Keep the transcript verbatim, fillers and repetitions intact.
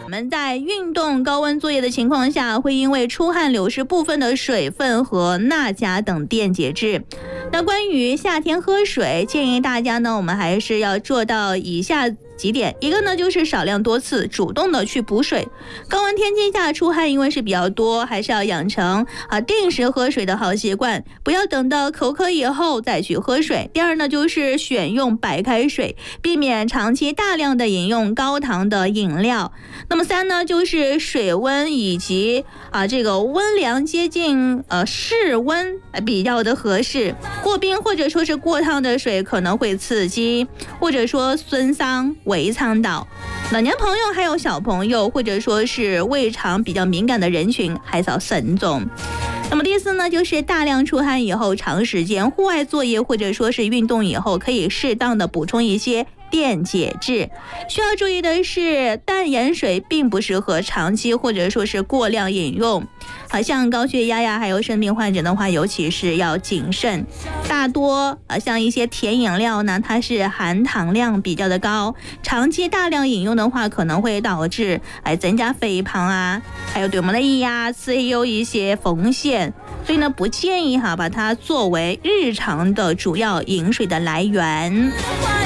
我们在运动高温作业的情况下，会因为出汗流失部分的水分和钠钾等电解质。那关于夏天喝水，建议大家呢，我们还是要做到以下几点。一个呢，就是少量多次主动的去补水。高温天气下出汗因为是比较多，还是要养成啊定时喝水的好习惯，不要等到口渴以后再去喝水。第二呢，就是选用白开水，避免长期大量的饮用高糖的饮料。那么三呢，就是水温以及啊这个温凉接近呃室温比较的合适。过冰或者说是过烫的水可能会刺激或者说损伤胃肠道。老年朋友还有小朋友或者说是胃肠比较敏感的人群还是要慎重。那么第四呢，就是大量出汗以后，长时间户外作业或者说是运动以后，可以适当的补充一些电解质。需要注意的是，淡盐水并不适合长期或者说是过量饮用。好像高血压呀，还有肾病患者的话，尤其是要谨慎。大多呃像一些甜饮料呢，它是含糖量比较的高，长期大量饮用的话，可能会导致哎增加肥胖啊，还有对我们的胰压是有一些风险。所以呢，不建议哈把它作为日常的主要饮水的来源。